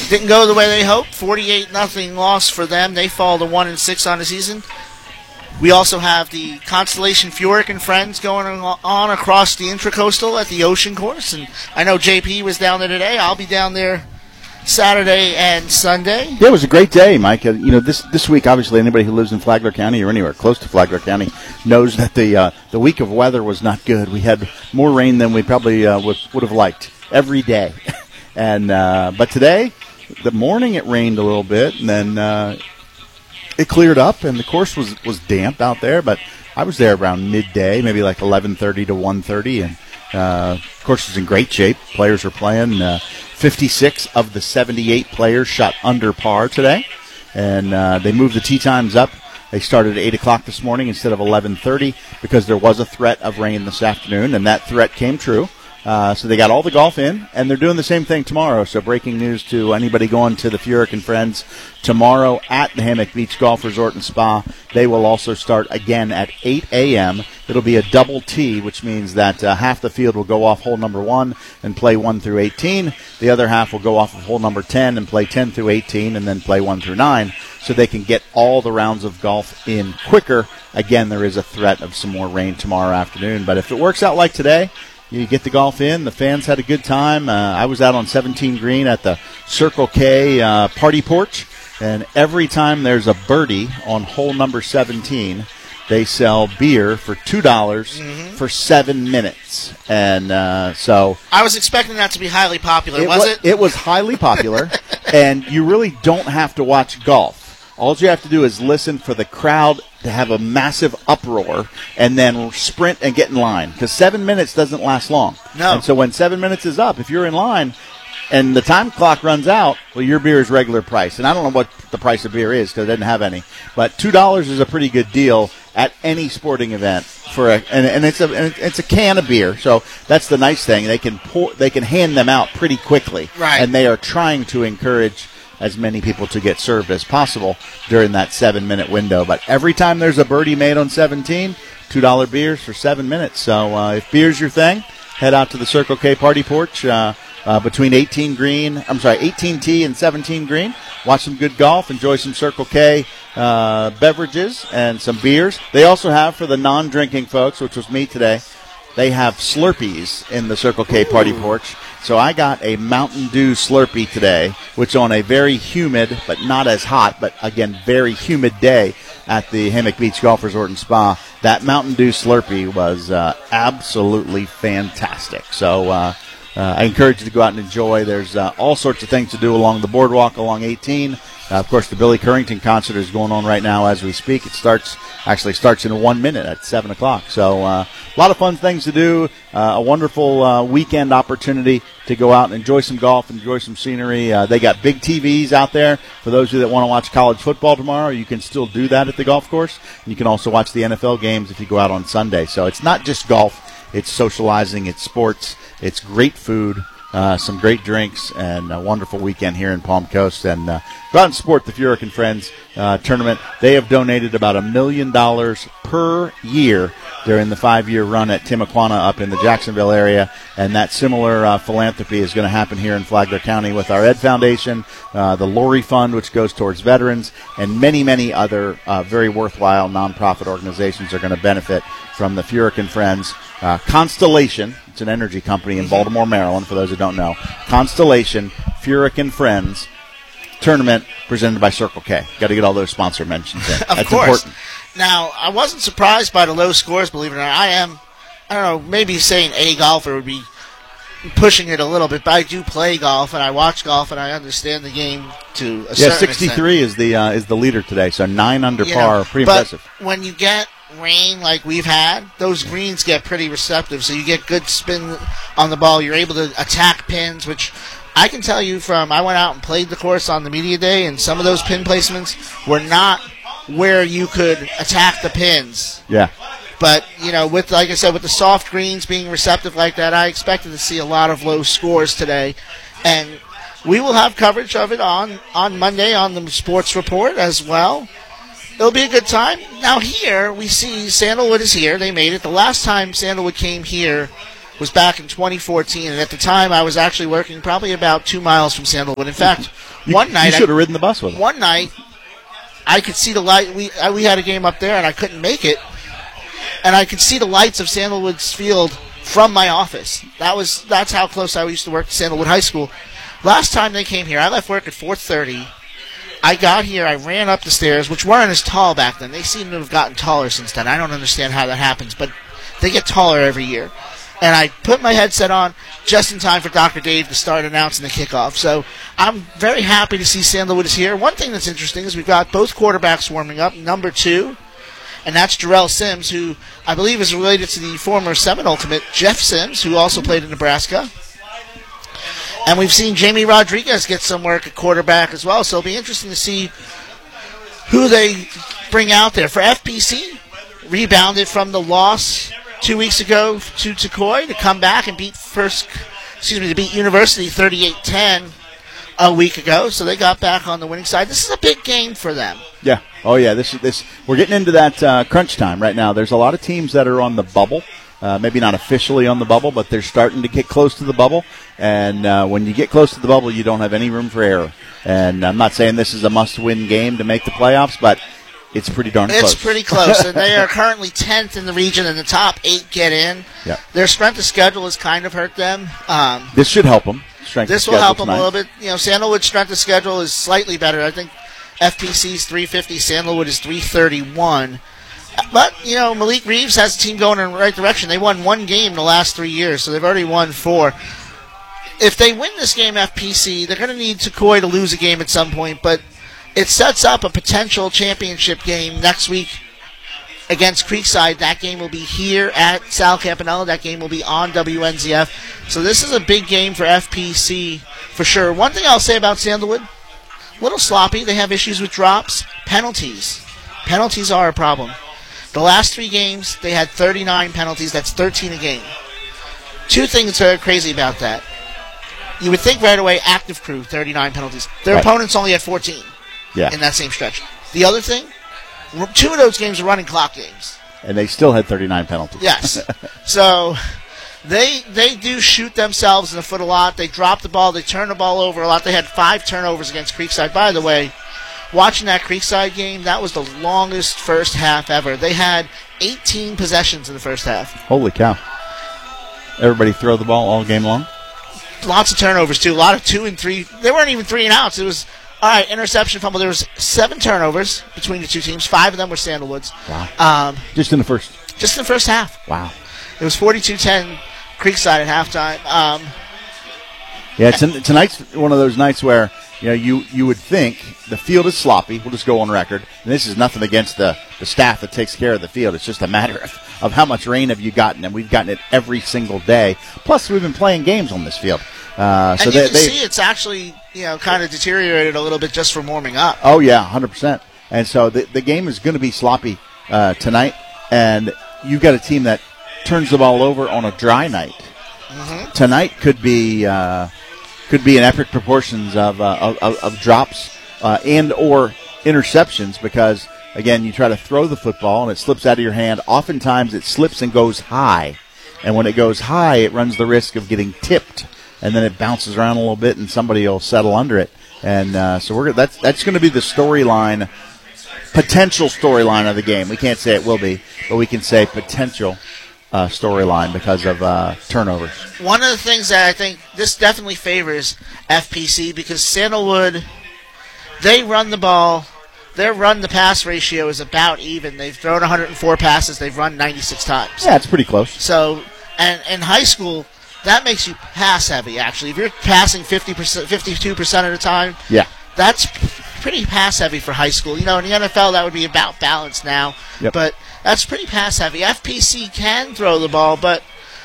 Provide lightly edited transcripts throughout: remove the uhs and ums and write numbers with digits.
Didn't go the way they hoped. 48-0 loss for them. They fall to 1-6 on the season. We also have the Constellation Furyk and Friends going on across the Intracoastal at the Ocean Course. And I know JP was down there today. I'll be down there Saturday and Sunday. Yeah, it was a great day, Mike. This week, obviously, anybody who lives in Flagler County or anywhere close to Flagler County knows that the week of weather was not good. We had more rain than we probably would have liked every day. And but today, the morning it rained a little bit, and then it cleared up, and the course was damp out there. But I was there around midday, maybe like 11:30 to 1:30, and course is in great shape. Players are playing. 56 of the 78 players shot under par today, and they moved the tee times up. They started at 8 o'clock this morning instead of 11:30 because there was a threat of rain this afternoon, and that threat came true. So they got all the golf in, and they're doing the same thing tomorrow. So breaking news to anybody going to the Furyk and Friends tomorrow at the Hammock Beach Golf Resort and Spa. They will also start again at 8 a.m. It'll be a double tee, which means that half the field will go off hole number 1 and play 1 through 18. The other half will go off of hole number 10 and play 10 through 18 and then play 1 through 9, so they can get all the rounds of golf in quicker. Again, there is a threat of some more rain tomorrow afternoon, but if it works out like today, you get the golf in. The fans had a good time. I was out on 17 green at the Circle K party porch, and every time there's a birdie on hole number 17, they sell beer for $2 for 7 minutes. And so I was expecting that to be highly popular, was it? It was highly popular, and you really don't have to watch golf. All you have to do is listen for the crowd to have a massive uproar and then sprint and get in line, because 7 minutes doesn't last long. No. And so when 7 minutes is up, if you're in line and the time clock runs out, well, your beer is regular price. And I don't know what the price of beer is because I didn't have any. But $2 is a pretty good deal at any sporting event for and it's a can of beer. So that's the nice thing. They can hand them out pretty quickly. Right. And they are trying to encourage as many people to get served as possible during that 7-minute window. But every time there's a birdie made on 17, $2 beers for 7 minutes. So if beer's your thing, head out to the Circle K party porch between 18 tee and 17 green. Watch some good golf, enjoy some Circle K beverages and some beers. They also have, for the non-drinking folks, which was me today, they have Slurpees in the Circle K party porch. So I got a Mountain Dew Slurpee today, which on a very humid, but not as hot, but again, very humid day at the Hammock Beach Golf Resort and Spa, that Mountain Dew Slurpee was absolutely fantastic. So I encourage you to go out and enjoy. There's all sorts of things to do along the boardwalk along 18. Of course, the Billy Currington concert is going on right now as we speak. It starts in 1 minute at 7 o'clock. So a lot of fun things to do, a wonderful weekend opportunity to go out and enjoy some golf, enjoy some scenery. They got big TVs out there. For those of you that want to watch college football tomorrow, you can still do that at the golf course. And you can also watch the NFL games if you go out on Sunday. So it's not just golf. It's socializing. It's sports. It's great food. Some great drinks, and a wonderful weekend here in Palm Coast. And go out and support the Furyk and Friends tournament. They have donated about $1 million per year during the 5-year run at Timuquana up in the Jacksonville area. And that similar philanthropy is going to happen here in Flagler County with our Ed Foundation, the Lori Fund, which goes towards veterans, and many, many other very worthwhile nonprofit organizations are going to benefit from the Furyk and Friends. Constellation, it's an energy company in Baltimore, Maryland, for those who don't know. Constellation, Furyk and Friends tournament presented by Circle K. Got to get all those sponsor mentions in. Of That's course. important. Now, I wasn't surprised by the low scores, believe it or not. I don't know, maybe saying a golfer would be pushing it a little bit, but I do play golf, and I watch golf, and I understand the game to a certain 63 extent. is the leader today, so 9 under par. Pretty impressive. When you get rain like we've had, those greens get pretty receptive, so you get good spin on the ball. You're able to attack pins, which I can tell you I went out and played the course on the media day, and some of those pin placements were not where you could attack the pins. Yeah. But, with, like I said, with the soft greens being receptive like that, I expected to see a lot of low scores today. And we will have coverage of it on Monday on the Sports Report as well. It'll be a good time. Now here, we see Sandalwood is here. They made it. The last time Sandalwood came here was back in 2014, and at the time I was actually working probably about 2 miles from Sandalwood. In fact, one night you should have ridden the bus with him. One night, I could see the light. We had a game up there, and I couldn't make it, and I could see the lights of Sandalwood's field from my office. That's how close I used to work to Sandalwood High School. Last time they came here, I left work at 4:30. I got here, I ran up the stairs, which weren't as tall back then. They seem to have gotten taller since then. I don't understand how that happens, but they get taller every year. And I put my headset on just in time for Dr. Dave to start announcing the kickoff. So I'm very happy to see Sandalwood is here. One thing that's interesting is we've got both quarterbacks warming up. Number 2, and that's Jarrell Sims, who I believe is related to the former Seminole commit, Jeff Sims, who also played in Nebraska. And we've seen Jamie Rodriguez get some work at quarterback as well. So it'll be interesting to see who they bring out there. For FPC, rebounded from the loss 2 weeks ago to Tucoy to come back and beat University 38-10 a week ago. So they got back on the winning side. This is a big game for them. Yeah. Oh yeah. This we're getting into that crunch time right now. There's a lot of teams that are on the bubble. Maybe not officially on the bubble, but they're starting to get close to the bubble. And when you get close to the bubble, you don't have any room for error. And I'm not saying this is a must-win game to make the playoffs, but it's pretty darn close. It's pretty close, and they are currently 10th in the region, and the top 8 get in. Yeah. Their strength of schedule has kind of hurt them. This should help them. This will help them a little bit. Sandalwood's strength of schedule is slightly better. I think FPC's 350, Sandalwood is 331. But, Malik Reeves has the team going in the right direction. They won 1 game the last 3 years, so they've already won 4. If they win this game, FPC, they're going to need Tucoy to lose a game at some point, but it sets up a potential championship game next week against Creekside. That game will be here at Sal Campanella. That game will be on WNZF. So this is a big game for FPC for sure. One thing I'll say about Sandalwood, a little sloppy. They have issues with drops. Penalties. Penalties are a problem. The last 3 games, they had 39 penalties. That's 13 a game. 2 things are crazy about that. You would think right away, active crew, 39 penalties. Their opponents only had 14 in that same stretch. The other thing, 2 of those games are running clock games. And they still had 39 penalties. Yes. So they do shoot themselves in the foot a lot. They drop the ball. They turn the ball over a lot. They had 5 turnovers against Creekside. By the way, watching that Creekside game, that was the longest first half ever. They had 18 possessions in the first half. Holy cow. Everybody throw the ball all game long? Lots of turnovers, too. A lot of 2 and 3. They weren't even 3 and outs. It was, all right, interception, fumble. There was 7 turnovers between the 2 teams. 5 of them were Sandalwood's. Wow. Just in the first half. Wow. It was 42-10 Creekside at halftime. Tonight's one of those nights where you would think the field is sloppy. We'll just go on record. And this is nothing against the staff that takes care of the field. It's just a matter of how much rain have you gotten, and we've gotten it every single day. Plus, we've been playing games on this field. And you can see it's actually kind of deteriorated a little bit just from warming up. Oh, yeah, 100%. And so the game is going to be sloppy tonight, and you've got a team that turns the ball over on a dry night. Mm-hmm. Tonight could be in epic proportions of drops and or interceptions because, again, you try to throw the football and it slips out of your hand. Oftentimes it slips and goes high. And when it goes high, it runs the risk of getting tipped. And then it bounces around a little bit and somebody will settle under it. And so that's going to be the storyline, potential storyline of the game. We can't say it will be, but we can say potential storyline because of turnovers. One of the things that I think this definitely favors FPC because Sandalwood, they run the ball. Their run-to-pass ratio is about even. They've thrown 104 passes. They've run 96 times. Yeah, it's pretty close. So, and in high school, that makes you pass-heavy, actually. If you're passing 50%, 52% of the time, that's pretty pass-heavy for high school. In the NFL, that would be about balanced now. Yep. But that's pretty pass-heavy. FPC can throw the ball, but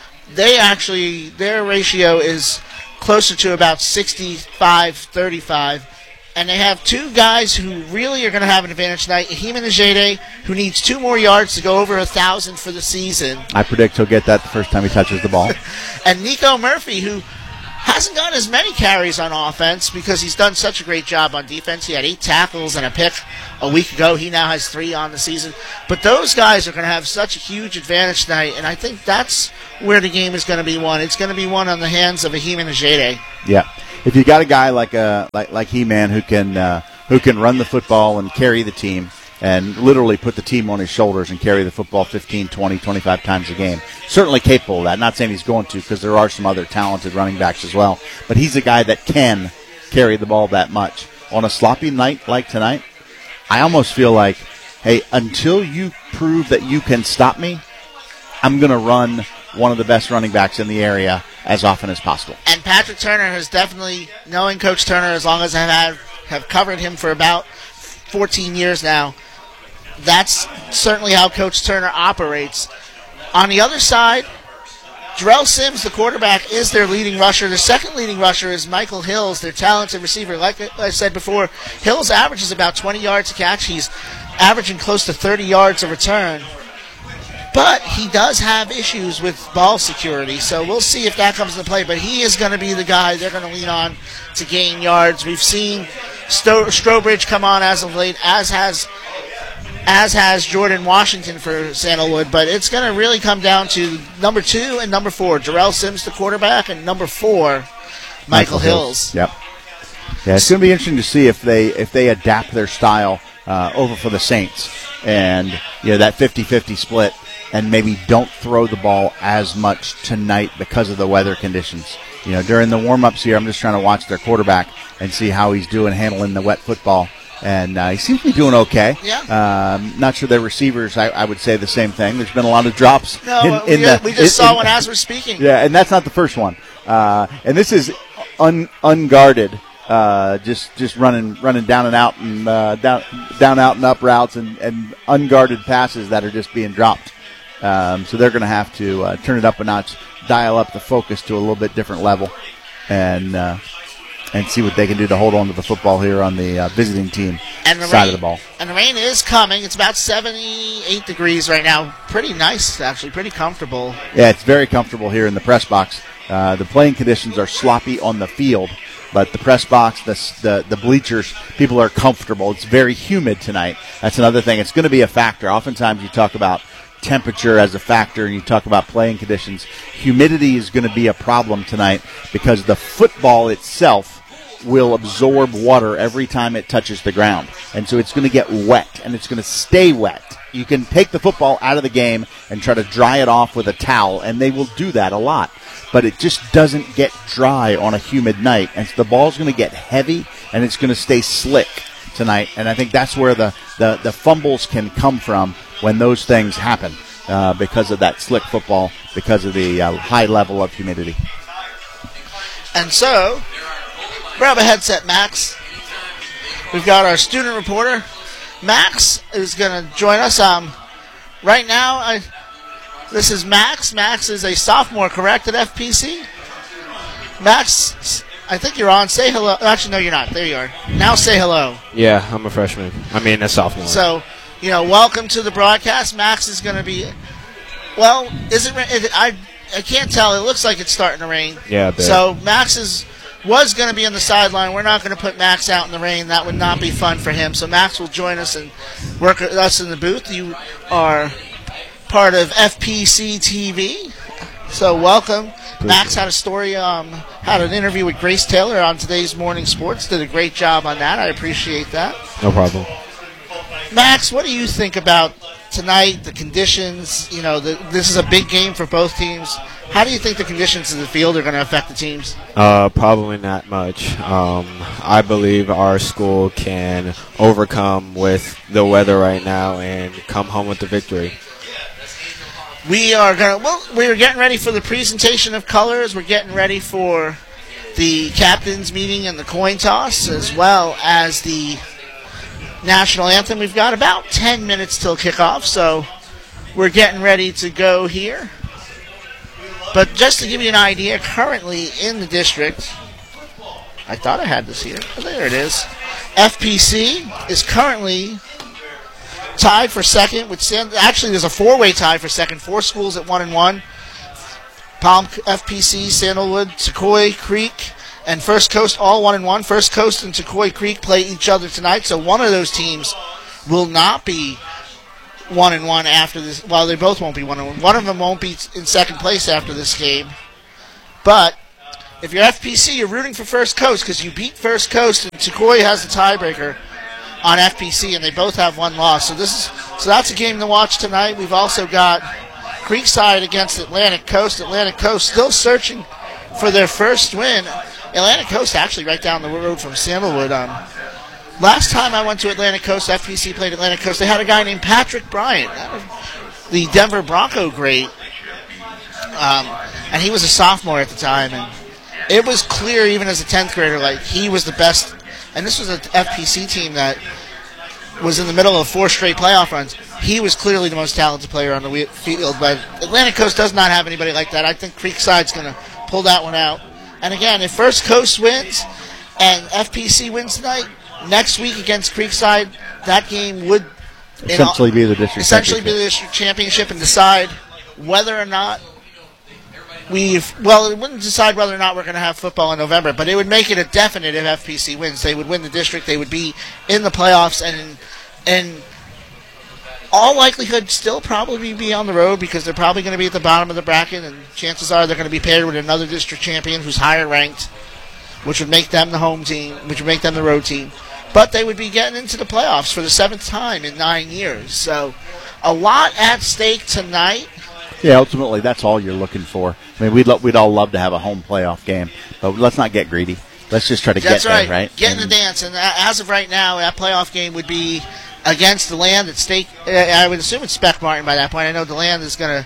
their ratio is closer to about 65-35. And they have 2 guys who really are going to have an advantage tonight. Ahiman Ajede, who needs 2 more yards to go over 1,000 for the season. I predict he'll get that the first time he touches the ball. And Nico Murphy, who hasn't gotten as many carries on offense because he's done such a great job on defense. He had 8 tackles and a pick a week ago. He now has 3 on the season. But those guys are going to have such a huge advantage tonight, and I think that's where the game is going to be won. It's going to be won on the hands of Aheem Ajede. Yeah. If you got a guy like He-Man who can run the football and carry the team and literally put the team on his shoulders and carry the football 15, 20, 25 times a game. Certainly capable of that. Not saying he's going to, because there are some other talented running backs as well. But he's a guy that can carry the ball that much. On a sloppy night like tonight, I almost feel like, hey, until you prove that you can stop me, I'm going to run one of the best running backs in the area as often as possible. And Patrick Turner has definitely, knowing Coach Turner as long as I have covered him for about 14 years now, that's certainly how Coach Turner operates. On the other side, Jarrell Sims, the quarterback, is their leading rusher. The second leading rusher is Michael Hills, their talented receiver. Like I said before, Hills averages about 20 yards a catch. He's averaging close to 30 yards a return. But he does have issues with ball security, so we'll see if that comes into play. But he is going to be the guy they're going to lean on to gain yards. We've seen Strobridge come on as of late, as has Jordan Washington for Sandalwood, but it's going to really come down to number 2 and number 4. Jarrell Sims, the quarterback, and number 4, Michael Hills. Yep. Yeah, it's going to be interesting to see if they adapt their style over for the Saints and that 50-50 split, and maybe don't throw the ball as much tonight because of the weather conditions. During the warm-ups here, I'm just trying to watch their quarterback and see how he's doing handling the wet football. And he seems to be doing okay. Yeah. Not sure their receivers, I would say the same thing. There's been a lot of drops. No, we just saw one as we're speaking. Yeah, and that's not the first one. And this is unguarded, just running down and out and down out and up routes and unguarded passes that are just being dropped. So they're going to have to turn it up a notch, dial up the focus to a little bit different level, and see what they can do to hold on to the football here on the visiting team side of the ball. And the rain is coming. It's about 78 degrees right now. Pretty nice, actually. Pretty comfortable. Yeah, it's very comfortable here in the press box. The playing conditions are sloppy on the field, but the press box, the bleachers, people are comfortable. It's very humid tonight. That's another thing. It's going to be a factor. Oftentimes you talk about temperature as a factor and you talk about playing conditions. Humidity is going to be a problem tonight because the football itself will absorb water every time it touches the ground. And so it's going to get wet, and it's going to stay wet. You can take the football out of the game and try to dry it off with a towel, and they will do that a lot. But it just doesn't get dry on a humid night. And so the ball's going to get heavy, and it's going to stay slick tonight. And I think that's where the fumbles can come from when those things happen, because of that slick football, because of the high level of humidity. And so, grab a headset, Max. We've got our student reporter. Max is going to join us. Right now, this is Max. Max is a sophomore, correct, at FPC? Max, I think you're on. Say hello. Actually, no, you're not. There you are. Now say hello. Yeah, I'm a freshman. A sophomore. So, welcome to the broadcast. Max is going to be, well, I can't tell. It looks like it's starting to rain. Yeah, so Max was going to be on the sideline. We're not going to put Max out in the rain. That would not be fun for him. So Max will join us and work with us in the booth. You are part of FPC TV. So welcome. Max had a story, had an interview with Grace Taylor on today's Morning Sports. Did a great job on that. I appreciate that. No problem. Max, what do you think about tonight, the conditions? This is a big game for both teams. How do you think the conditions of the field are going to affect the teams? Probably not much. I believe our school can overcome with the weather right now and come home with the victory. We're getting ready for the presentation of colors. We're getting ready for the captain's meeting and the coin toss, as well as the national anthem. We've got about 10 minutes till kickoff, so we're getting ready to go here. But just to give you an idea, currently in the district, I thought I had this here. Oh, there it is. FPC is currently tied for second with actually there's a four-way tie for second. 4 schools at 1-1. Palm FPC, Sandalwood, Sequoia Creek, and First Coast all 1-1. First Coast and Sequoia Creek play each other tonight, so one of those teams will not be 1-1 after this. Well, they both won't be 1-1. One of them won't be in second place after this game. But if you're FPC, you're rooting for First Coast because you beat First Coast, and Sequoia has the tiebreaker on FPC, and they both have one loss. So that's a game to watch tonight. We've also got Creekside against Atlantic Coast. Atlantic Coast still searching for their first win. Atlantic Coast actually right down the road from Sandalwood. Last time I went to Atlantic Coast, FPC played Atlantic Coast, they had a guy named Patrick Bryant, the Denver Bronco great, and he was a sophomore at the time, and it was clear even as a 10th grader, like, he was the best, and this was an FPC team that was in the middle of 4 straight playoff runs. He was clearly the most talented player on the field, but Atlantic Coast does not have anybody like that. I think Creekside's going to pull that one out. And again, if First Coast wins and FPC wins tonight, next week against Creekside, that game would essentially be the district championship and decide whether or not it wouldn't decide whether or not we're going to have football in November, but it would make it a definite if FPC wins. They would win the district. They would be in the playoffs, and in all likelihood still probably be on the road because they're probably going to be at the bottom of the bracket, and chances are they're going to be paired with another district champion who's higher ranked, which would make them the home team, which would make them the road team. But they would be getting into the playoffs for the 7th time in 9 years. So a lot at stake tonight. Yeah, ultimately, that's all you're looking for. I mean, we'd all love to have a home playoff game, but let's not get greedy. Let's just try to get there, right? Get in the dance. And as of right now, that playoff game would be against DeLand at stake. I would assume it's Spec Martin by that point. I know DeLand is going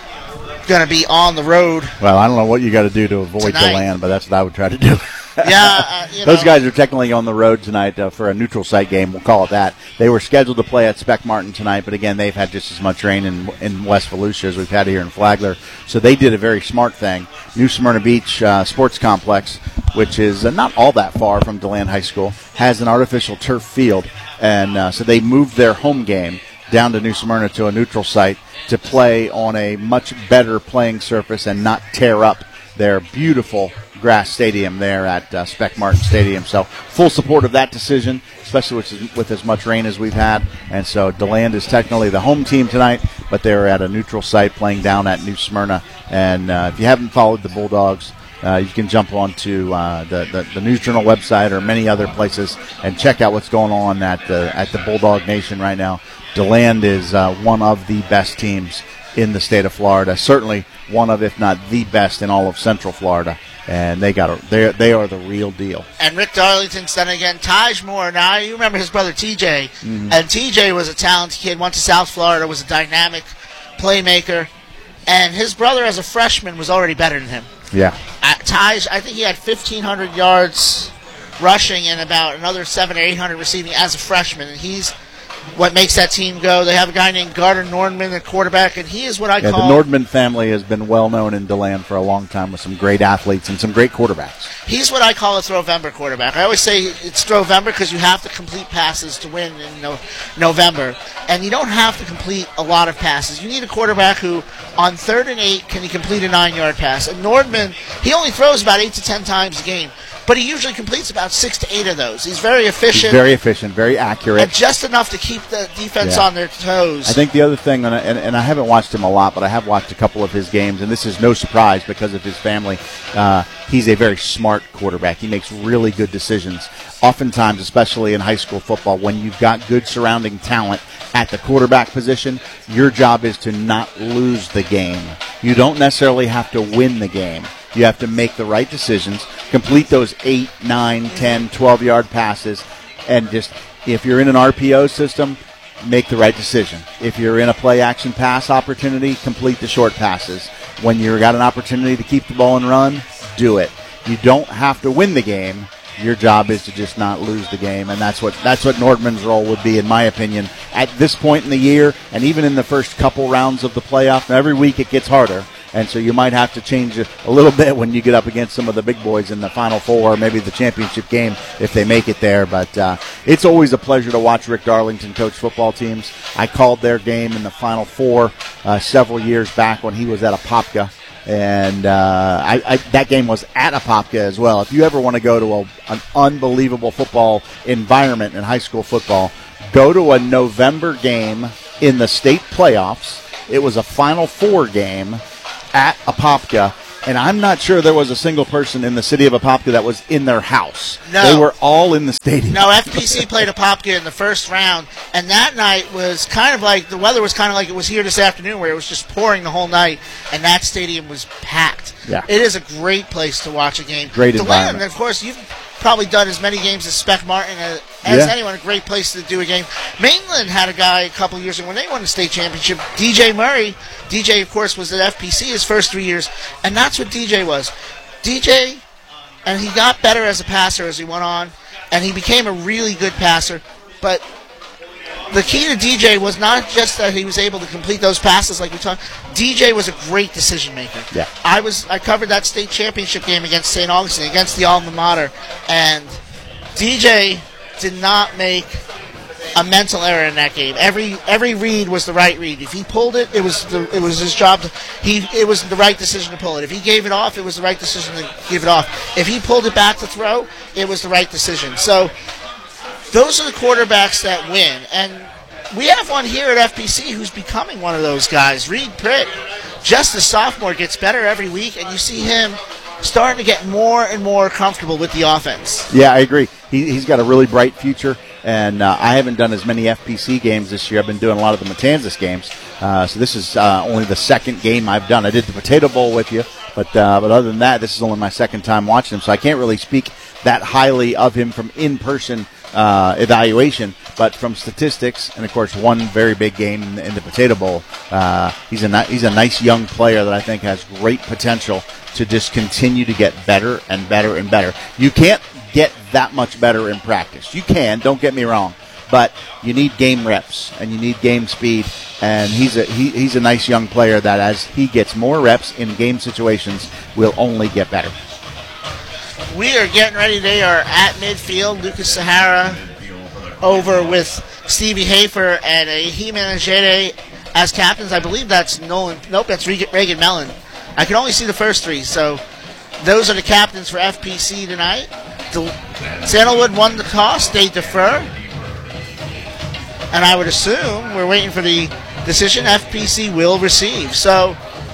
to be on the road. Well, I don't know what you got to do to avoid DeLand, but that's what I would try to do. Yeah, those guys are technically on the road tonight for a neutral site game. We'll call it that. They were scheduled to play at Spec Martin tonight, but again, they've had just as much rain in West Volusia as we've had here in Flagler. So they did a very smart thing. New Smyrna Beach Sports Complex, which is not all that far from DeLand High School, has an artificial turf field, and so they moved their home game down to New Smyrna to a neutral site to play on a much better playing surface and not tear up their beautiful grass stadium there at Spec Martin Stadium. So full support of that decision, especially with as much rain as we've had. And so DeLand is technically the home team tonight, but they're at a neutral site playing down at New Smyrna. And if you haven't followed the Bulldogs, you can jump onto the News Journal website or many other places and check out what's going on at the Bulldog Nation right now. DeLand is one of the best teams in the state of Florida, certainly one of, if not the best in all of Central Florida. And they are the real deal. And Rick Darlington's done again. Taj Moore, now you remember his brother TJ, and TJ was a talented kid, went to South Florida, was a dynamic playmaker, and his brother as a freshman was already better than him. Yeah. Taj, I think he had 1,500 yards rushing and about another 700 or 800 receiving as a freshman, and he's what makes that team go. They have a guy named Gardner Nordman, the quarterback, and he is what I call... the Nordman family has been well known in DeLand for a long time with some great athletes and some great quarterbacks. He's what I call a Throwvember quarterback. I always say it's Throwvember because you have to complete passes to win in November, and you don't have to complete a lot of passes. You need a quarterback who, on 3rd and 8, can he complete a 9-yard pass. And Nordman, he only throws about 8 to 10 times a game, but he usually completes about 6 to 8 of those. He's very efficient. Very accurate. And just enough to keep the defense on their toes. I think the other thing, and I haven't watched him a lot, but I have watched a couple of his games, and this is no surprise because of his family. He's a very smart quarterback. He makes really good decisions. Oftentimes, especially in high school football, when you've got good surrounding talent at the quarterback position, your job is to not lose the game. You don't necessarily have to win the game. You have to make the right decisions, complete those 8, 9, 10, 12-yard passes, and just, if you're in an RPO system, make the right decision. If you're in a play-action pass opportunity, complete the short passes. When you've got an opportunity to keep the ball and run, do it. You don't have to win the game. Your job is to just not lose the game, and that's what Nordman's role would be, in my opinion, at this point in the year, and even in the first couple rounds of the playoff. Every week it gets harder, and so you might have to change it a little bit when you get up against some of the big boys in the Final Four, or maybe the championship game if they make it there. But it's always a pleasure to watch Rick Darlington coach football teams. I called their game in the Final Four several years back when he was at Apopka. And that game was at Apopka as well. If you ever want to go to an unbelievable football environment in high school football, go to a November game in the state playoffs. It was a Final Four game at Apopka. And I'm not sure there was a single person in the city of Apopka that was in their house. No. They were all in the stadium. No, FPC played Apopka in the first round, and that night was kind of like, the weather was kind of like it was here this afternoon, where it was just pouring the whole night, and that stadium was packed. Yeah. It is a great place to watch a game. Great DeLand, environment. of course, you've probably done as many games as Spec Martin as anyone. A great place to do a game. Mainland had a guy a couple years ago when they won the state championship, DJ Murray. DJ, of course, was at FPC his first 3 years, and that's what DJ was. DJ, and he got better as a passer as he went on, and he became a really good passer. But the key to DJ was not just that he was able to complete those passes like we talked. DJ was a great decision maker. Yeah. I covered that state championship game against St. Augustine, against the alma mater, and DJ did not make a mental error in that game. Every read was the right read. If he pulled it, it was his job. It was the right decision to pull it. If he gave it off, it was the right decision to give it off. If he pulled it back to throw, it was the right decision. So those are the quarterbacks that win. And we have one here at FPC who's becoming one of those guys. Reed Pritt, just a sophomore, gets better every week, and you see him starting to get more and more comfortable with the offense. Yeah, I agree. He's got a really bright future, and I haven't done as many FPC games this year. I've been doing a lot of the Matanzas games, so this is only the second game I've done. I did the Potato Bowl with you, but other than that, this is only my second time watching him, so I can't really speak that highly of him from in-person evaluation, but from statistics, and of course one very big game in the Potato Bowl. He's a nice young player that I think has great potential to just continue to get better and better and better. You can't get that much better in practice. You can, don't get me wrong, but you need game reps and you need game speed, and he's a nice young player that as he gets more reps in game situations will only get better. We are getting ready. They are at midfield. Lucas Sahara over with Stevie Hafer and He-Man and Jede as captains. I believe that's Nolan. Nope, that's Reagan Mellon. I can only see the first three, so those are the captains for FPC tonight. Sandalwood won the toss. They defer. And I would assume we're waiting for the decision. FPC will receive. So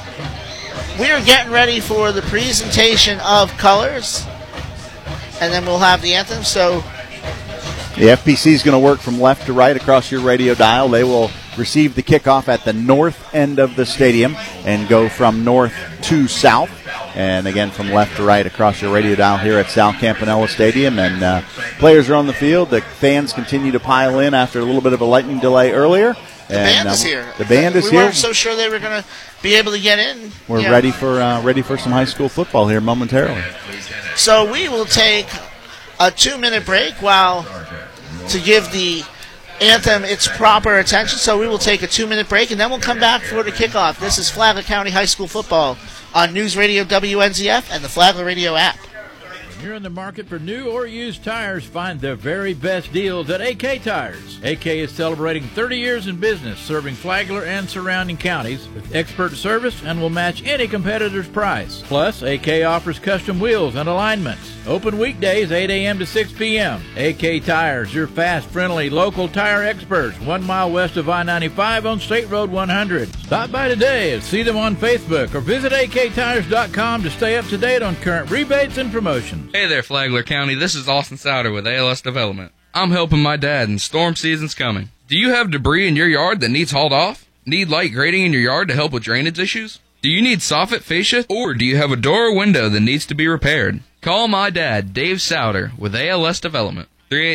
we are getting ready for the presentation of colors, and then we'll have the anthem. So the FPC is going to work from left to right across your radio dial. They will receive the kickoff at the north end of the stadium and go from north to south. And again, from left to right across your radio dial here at Sal Campanella Stadium. And players are on the field. The fans continue to pile in after a little bit of a lightning delay earlier. The band is here. The band is here. here. We weren't so sure they were going to be able to get in. We're ready for some high school football here momentarily. So we will take a 2-minute break to give the anthem its proper attention. So we will take a 2-minute break, and then we'll come back for the kickoff. This is Flagler County High School football on News Radio WNZF and the Flagler Radio app. When you're in the market for new or used tires, find the very best deals at AK Tires. AK is celebrating 30 years in business, serving Flagler and surrounding counties with expert service and will match any competitor's price. Plus, AK offers custom wheels and alignments. Open weekdays 8 a.m. to 6 p.m. AK Tires, your fast, friendly, local tire experts, 1 mile west of I-95 on State Road 100. Stop by today and see them on Facebook or visit AKTires.com to stay up to date on current rebates and promotions. Hey there, Flagler County. This is Austin Souter with ALS Development. I'm helping my dad, and storm season's coming. Do you have debris in your yard that needs hauled off? Need light grading in your yard to help with drainage issues? Do you need soffit fascia, or do you have a door or window that needs to be repaired? Call my dad, Dave Souter, with ALS Development.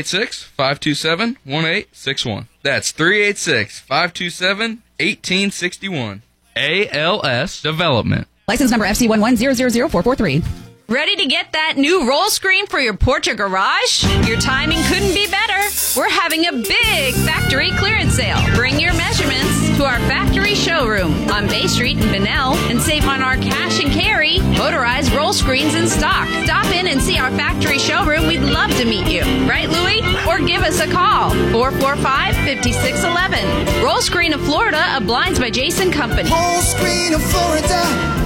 386-527-1861. That's 386-527-1861. ALS Development. License number FC1100443. Ready to get that new roll screen for your porch or garage? Your timing couldn't be better. We're having a big factory clearance sale. Bring your measurements to our factory showroom on Bay Street in Bunnell and save on our cash and carry motorized roll screens in stock. Stop in and see our factory showroom. We'd love to meet you. Right, Louie? Or or give us a call, 445-5611. Roll Screen of Florida, a Blinds by Jason company. Roll Screen of Florida,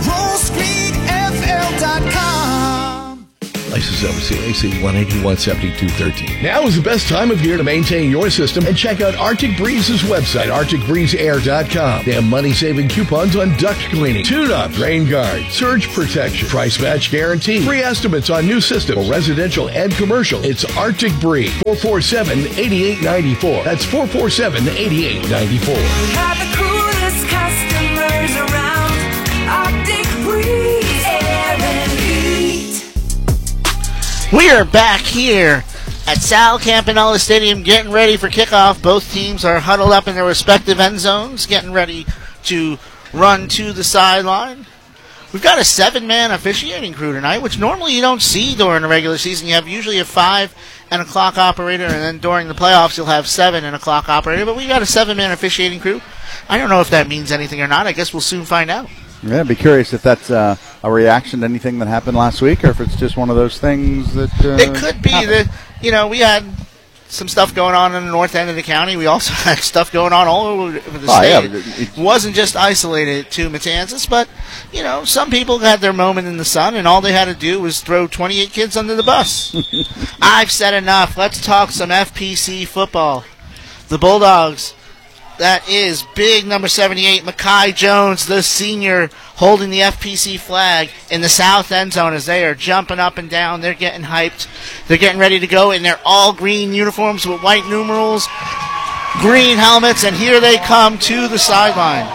rollscreenfl.com. License number CAC 1817213. Now is the best time of year to maintain your system and check out Arctic Breeze's website, arcticbreezeair.com. They have money-saving coupons on duct cleaning, tune-up, rain guard, surge protection, price match guarantee, free estimates on new systems, residential and commercial. It's Arctic Breeze, 447-8894. That's 447-8894. We have the coolest customers around. Arctic Breeze Air and Heat. We are back here at Sal Campanella Stadium getting ready for kickoff. Both teams are huddled up in their respective end zones, getting ready to run to the sideline. We've got a 7-man officiating crew tonight, which normally you don't see during the regular season. You have usually a 5 and a clock operator, and then during the playoffs you'll have 7 and a clock operator. But we've got a 7-man officiating crew. I don't know if that means anything or not. I guess we'll soon find out. Yeah, I'd be curious if that's a reaction to anything that happened last week, or if it's just one of those things that it could be happened. that, we had some stuff going on in the north end of the county. We also had stuff going on all over the state. Yeah, it wasn't just isolated to Matanzas, but, some people had their moment in the sun, and all they had to do was throw 28 kids under the bus. I've said enough. Let's talk some FPC football. The Bulldogs. That is big number 78, Mekhi Jones, the senior, holding the FPC flag in the south end zone as they are jumping up and down. They're getting hyped. They're getting ready to go in their all-green uniforms with white numerals, green helmets, and here they come to the sideline.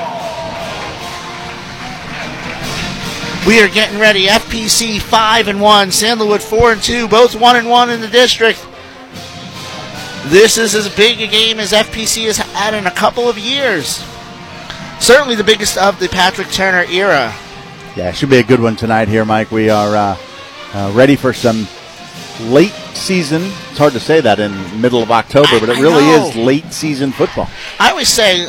We are getting ready. FPC 5-1, Sandalwood 4-2, both 1-1 in the district. This is as big a game as FPC has had in a couple of years. Certainly the biggest of the Patrick Turner era. Yeah, it should be a good one tonight here, Mike. We are ready for some late season. It's hard to say that in the middle of October, but it really is late season football. I always say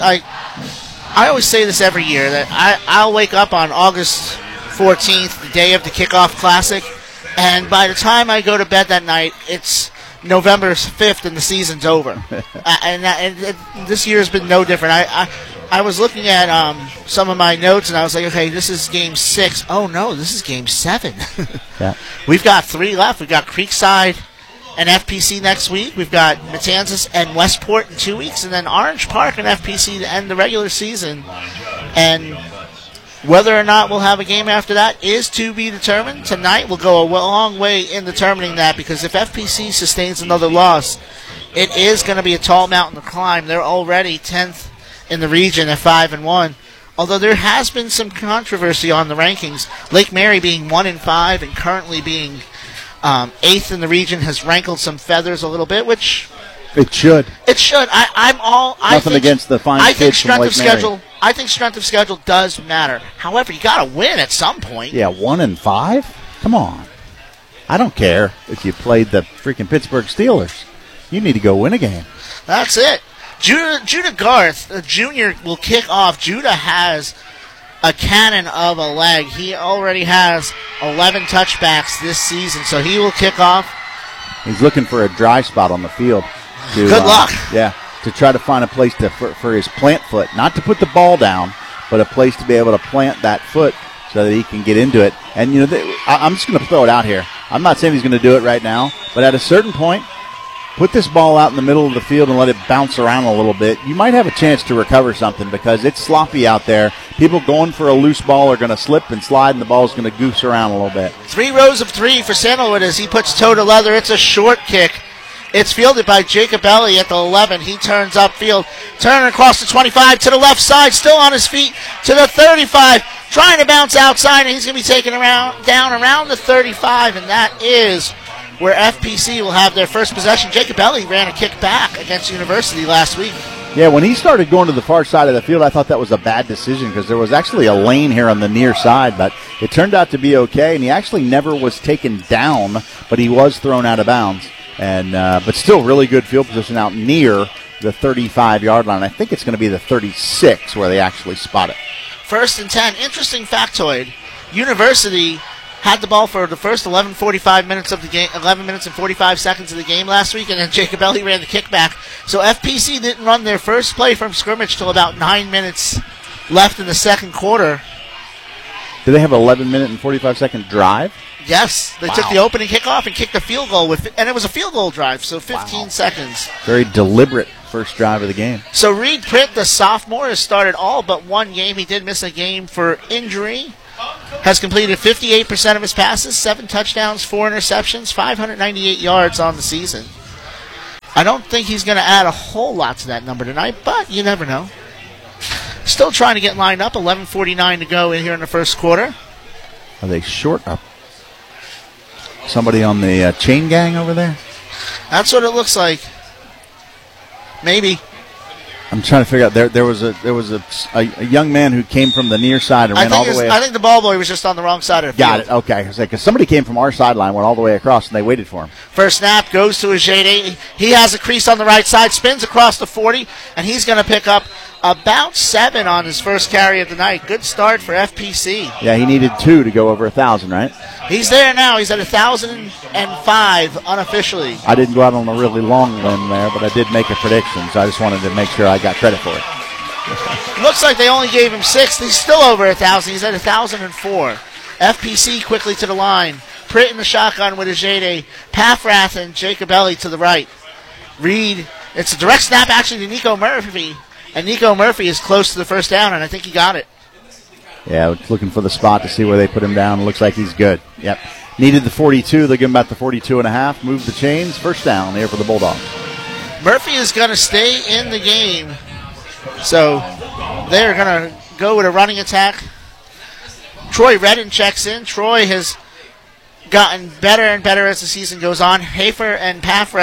this every year, that I'll wake up on August 14th, the day of the kickoff classic, and by the time I go to bed that night, it's November 5th and the season's over. and this year has been no different. I was looking at some of my notes, and I was like, okay, this is game 6. Oh, no, this is game 7. Yeah. We've got 3 left. We've got Creekside and FPC next week. We've got Matanzas and Westport in 2 weeks, and then Orange Park and FPC to end the regular season. And whether or not we'll have a game after that is to be determined. Tonight will go a long way in determining that, because if FPC sustains another loss, it is going to be a tall mountain to climb. They're already 10th in the region at 5-1. Although there has been some controversy on the rankings. Lake Mary being 1-5 and currently being 8th in the region has rankled some feathers a little bit, which it should. It should. Nothing against the fine kids from Lake Mary. I think strength of schedule does matter. However, you got to win at some point. Yeah, 1-5? Come on. I don't care if you played the freaking Pittsburgh Steelers. You need to go win a game. That's it. Judah Garth, the junior, will kick off. Judah has a cannon of a leg. He already has 11 touchbacks this season, so he will kick off. He's looking for a dry spot on the field. Good luck. Yeah, to try to find a place for his plant foot. Not to put the ball down, but a place to be able to plant that foot so that he can get into it. And, I'm just going to throw it out here. I'm not saying he's going to do it right now, but at a certain point, put this ball out in the middle of the field and let it bounce around a little bit. You might have a chance to recover something, because it's sloppy out there. People going for a loose ball are going to slip and slide, and the ball's going to goose around a little bit. 3 rows of 3 for Sandalwood as he puts toe to leather. It's a short kick. It's fielded by Jacob Ellie at the 11. He turns upfield, turning across the 25 to the left side, still on his feet to the 35, trying to bounce outside, and he's going to be taken down around the 35, and that is where FPC will have their first possession. Jacob Ellie ran a kick back against University last week. Yeah, when he started going to the far side of the field, I thought that was a bad decision, because there was actually a lane here on the near side, but it turned out to be okay, and he actually never was taken down, but he was thrown out of bounds. And but still really good field position out near the 35-yard line. I think it's going to be the 36 where they actually spot it. 1st and 10. Interesting factoid. University had the ball for the first 11 minutes and 45 seconds of the game last week, and then Jacobelli ran the kickback. So FPC didn't run their first play from scrimmage till about 9 minutes left in the second quarter. Do they have an 11-minute and 45-second drive? Yes, they took the opening kickoff and kicked a field goal, and it was a field goal drive, so 15 seconds. Very deliberate first drive of the game. So Reed Pritt, the sophomore, has started all but one game. He did miss a game for injury. Has completed 58% of his passes, 7 touchdowns, 4 interceptions, 598 yards on the season. I don't think he's going to add a whole lot to that number tonight, but you never know. Still trying to get lined up. 11:49 to go in here in the first quarter. Are they short up? Somebody on the chain gang over there? That's what it looks like. Maybe. I'm trying to figure out. There was a young man who came from the near side and ran all the way. I think the ball boy was just on the wrong side of the field. Got it. Okay. Because somebody came from our sideline, went all the way across, and they waited for him. First snap goes to Ajede. He has a crease on the right side, spins across the 40, and he's going to pick up about 7 on his first carry of the night. Good start for FPC. Yeah, he needed 2 to go over 1,000, right? He's there now. He's at 1,005 unofficially. I didn't go out on a really long limb there, but I did make a prediction, so I just wanted to make sure I got credit for it. Looks like they only gave him 6. He's still over 1,000. He's at 1,004. FPC quickly to the line. Pritt in the shotgun with Ajede. Paffrath and Jacobelli to the right. Reed. It's a direct snap actually to Nico Murphy. And Nico Murphy is close to the first down, and I think he got it. Yeah, looking for the spot to see where they put him down. Looks like he's good. Yep. Needed the 42. They'll give him about the 42 and a half. Move the chains. First down here for the Bulldogs. Murphy is going to stay in the game. So they're going to go with a running attack. Troy Redden checks in. Troy has gotten better and better as the season goes on. Basulka and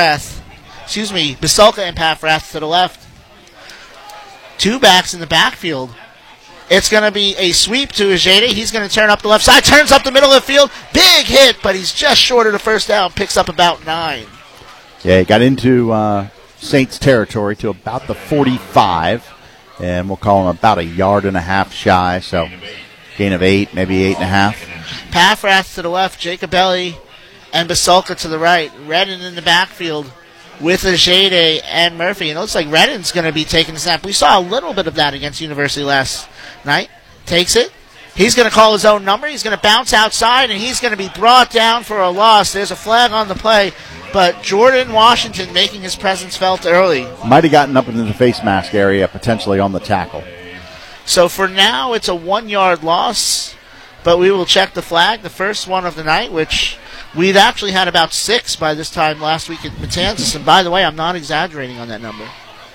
Paffrath to the left. 2 backs in the backfield. It's going to be a sweep to Ajede. He's going to turn up the left side, turns up the middle of the field. Big hit, but he's just short of the first down. Picks up about 9. Yeah, he got into Saints territory to about the 45, and we'll call him about 1.5 yards shy, so gain of 8, maybe 8.5. Paffrath to the left, Jacobelli and Basulka to the right. Redden in the backfield with Ajede and Murphy. And it looks like Redden's going to be taking the snap. We saw a little bit of that against University last night. Takes it. He's going to call his own number. He's going to bounce outside, and he's going to be brought down for a loss. There's a flag on the play, but Jordan Washington making his presence felt early. Might have gotten up into the face mask area, potentially on the tackle. So for now, it's a 1-yard loss, but we will check the flag, the first one of the night, which we'd actually had about 6 by this time last week at Matanzas. And by the way, I'm not exaggerating on that number.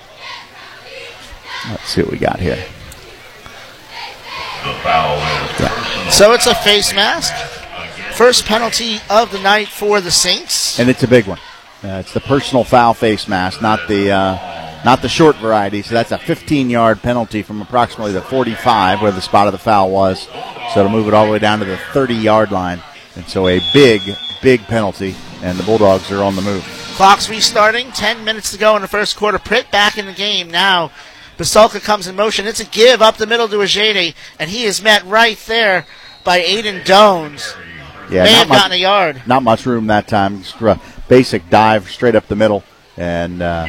Let's see what we got here. Yeah. So it's a face mask. First penalty of the night for the Saints. And it's a big one. It's the personal foul face mask, not the short variety. So that's a 15-yard penalty from approximately the 45 where the spot of the foul was. So to move it all the way down to the 30-yard line. And so a big penalty, and the Bulldogs are on the move. Clock's restarting. 10 minutes to go in the first quarter. Pritt back in the game now. Basulka comes in motion. It's a give up the middle to Ajede, and he is met right there by Aiden Dones. Yeah, may have gotten a yard. Not much room that time. Just a basic dive straight up the middle, and that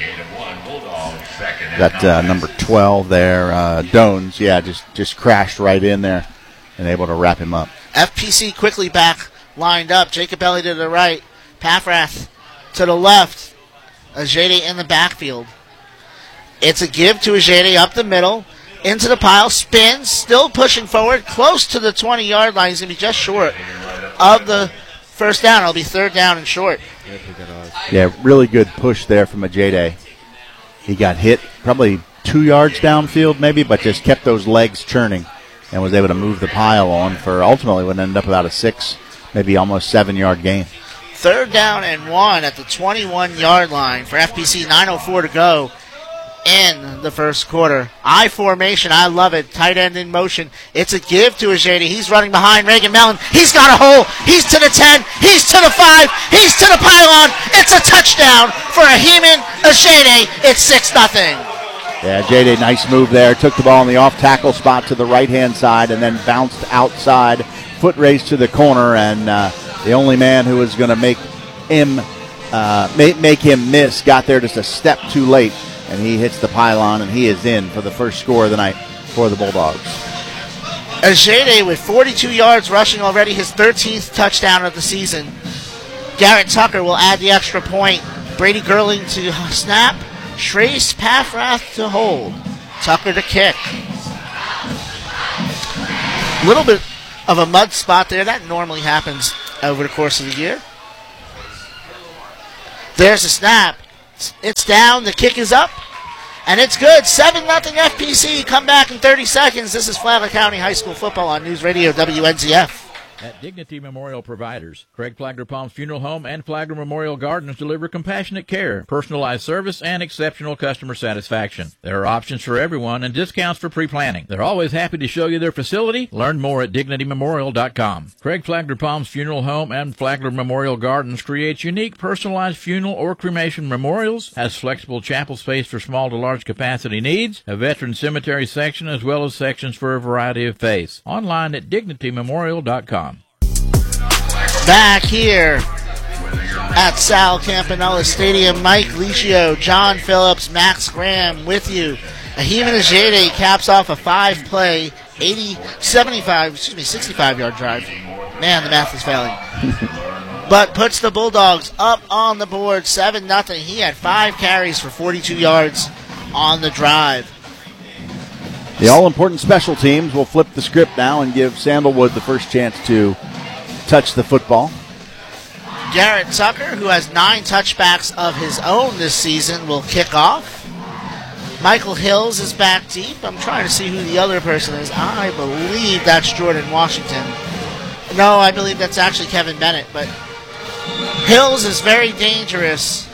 number 12 there, Dones, just crashed right in there and able to wrap him up. FPC quickly back, lined up. Jacobelli to the right. Paffrath to the left. Ajede in the backfield. It's a give to Ajede up the middle. Into the pile. Spins. Still pushing forward. Close to the 20-yard line. He's going to be just short of the first down. It'll be third down and short. Yeah, really good push there from Ajede. He got hit probably 2 yards downfield maybe, but just kept those legs churning and was able to move the pile on for ultimately would end up about a 6, maybe almost 7-yard gain. Third down and 1 at the 21-yard line for FPC. 9:04 to go in the first quarter. I formation, I love it. Tight end in motion. It's a give to Ajede. He's running behind Reagan Mellon. He's got a hole. He's to the 10. He's to the 5. He's to the pylon. It's a touchdown for Ahiman Ajede. It's 6-0. Yeah, Ajede, nice move there. Took the ball in the off tackle spot to the right-hand side and then bounced outside foot race to the corner, and the only man who was going to make him miss got there just a step too late, and he hits the pylon, and he is in for the first score of the night for the Bulldogs. Ajede with 42 yards rushing already, his 13th touchdown of the season. Garrett Tucker will add the extra point. Brady Gerling to snap. Trace Paffrath to hold. Tucker to kick. A little bit of a mud spot there. That normally happens over the course of the year. There's a snap. It's down. The kick is up. And it's good. 7-0 FPC. Come back in 30 seconds. This is Flagler County High School football on News Radio WNZF. At Dignity Memorial Providers, Craig Flagler Palms Funeral Home and Flagler Memorial Gardens deliver compassionate care, personalized service, and exceptional customer satisfaction. There are options for everyone and discounts for pre-planning. They're always happy to show you their facility. Learn more at dignitymemorial.com. Craig Flagler Palms Funeral Home and Flagler Memorial Gardens creates unique personalized funeral or cremation memorials, has flexible chapel space for small to large capacity needs, a veteran cemetery section, as well as sections for a variety of faiths. Online at dignitymemorial.com. Back here at Sal Campanella Stadium, Mike Licio, John Phillips, Max Graham with you. Aheem Ajede caps off a 5-play, 65-yard drive. Man, the math is failing. But puts the Bulldogs up on the board, 7-0. He had 5 carries for 42 yards on the drive. The all-important special teams will flip the script now and give Sandalwood the first chance to touch the football. Garrett Tucker, who has 9 touchbacks of his own this season, will kick off. Michael Hills is back deep. I'm trying to see who the other person is. I believe that's Jordan Washington. No, I believe that's actually Kevin Bennett, but Hills is very dangerous.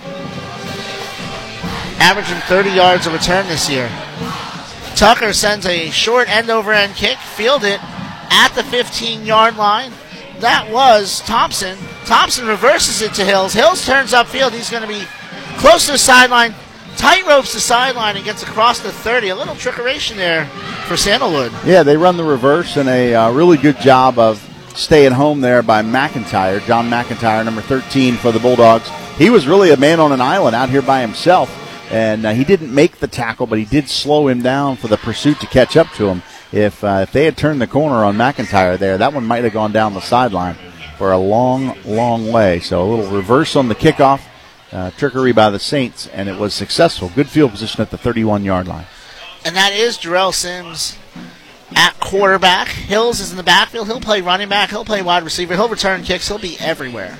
Averaging 30 yards a return this year. Tucker sends a short end-over-end kick, field it at the 15-yard line. That was Thompson. Thompson reverses it to Hills. Hills turns upfield. He's going to be close to the sideline. Tight ropes the sideline and gets across the 30. A little trickeration there for Sandalwood. Yeah, they run the reverse, and a really good job of staying home there by McIntyre. John McIntyre, number 13 for the Bulldogs. He was really a man on an island out here by himself, and he didn't make the tackle, but he did slow him down for the pursuit to catch up to him. If they had turned the corner on McIntyre there, that one might have gone down the sideline for a long, long way. So a little reverse on the kickoff, trickery by the Saints, and it was successful. Good field position at the 31-yard line. And that is Jarrell Sims at quarterback. Hills is in the backfield. He'll play running back. He'll play wide receiver. He'll return kicks. He'll be everywhere.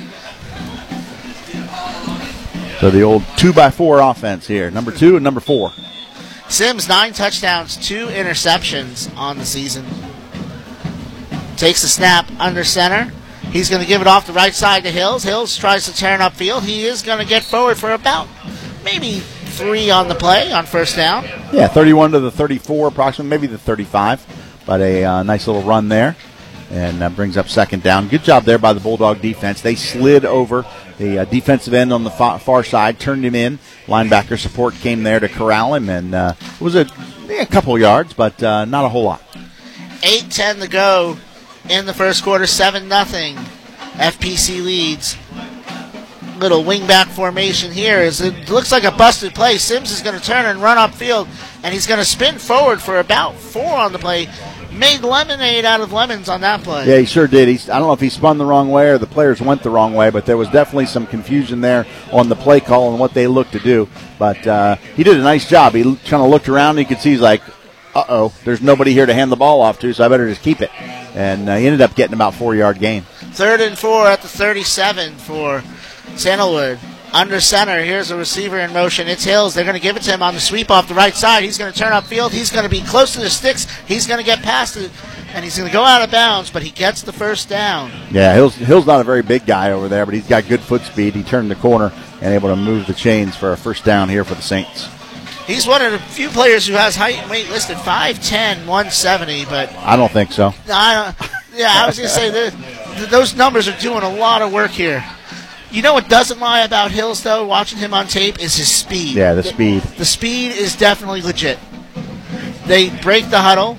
So the old 2x4 offense here, number 2 and number 4. Sims, 9 touchdowns, 2 interceptions on the season. Takes the snap under center. He's going to give it off the right side to Hills. Hills tries to turn upfield. He is going to get forward for about maybe 3 on the play on first down. Yeah, 31 to the 34 approximately, maybe the 35. But a nice little run there. And brings up second down. Good job there by the Bulldog defense. They slid over the defensive end on the far side, turned him in. Linebacker support came there to corral him, and it was a couple yards, but not a whole lot. 8:10 to go in the first quarter, 7-0. FPC leads. Little wingback formation here. It looks like a busted play. Sims is going to turn and run upfield, and he's going to spin forward for about 4 on the play. Made lemonade out of lemons on that play. Yeah, he sure did. I don't know if he spun the wrong way or the players went the wrong way, but there was definitely some confusion there on the play call and what they looked to do. But he did a nice job. He kind of looked around and you could see he's like, uh-oh, there's nobody here to hand the ball off to, so I better just keep it. And he ended up getting about 4-yard gain. 3rd and 4 at the 37 for Sandalwood. Under center, here's a receiver in motion. It's Hills. They're going to give it to him on the sweep off the right side. He's going to turn upfield. He's going to be close to the sticks. He's going to get past it, and he's going to go out of bounds, but he gets the first down. Yeah, Hill's not a very big guy over there, but he's got good foot speed. He turned the corner and able to move the chains for a first down here for the Saints. He's one of the few players who has height and weight listed, 5'10", 170, but I don't think so. I was going to say that those numbers are doing a lot of work here. You know what doesn't lie about Hills, though, watching him on tape, is his speed. Yeah, the speed. The speed is definitely legit. They break the huddle.